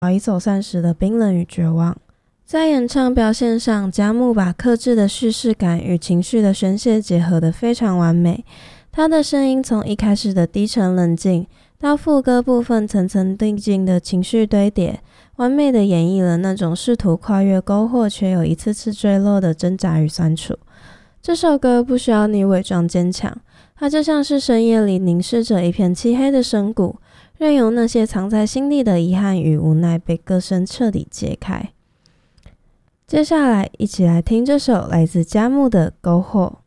早已走散时的冰冷与绝望。在演唱表现上，佳木把克制的叙事感与情绪的宣泄结合得非常完美。他的声音从一开始的低沉冷静，到副歌部分层层递进的情绪堆叠，完美的演绎了那种试图跨越沟壑却又一次次坠落的挣扎与酸楚。这首歌不需要你伪装坚强，它就像是深夜里凝视着一片漆黑的深谷，任由那些藏在心底的遗憾与无奈被歌声彻底揭开。接下来一起来听这首来自佳木的《篝火》。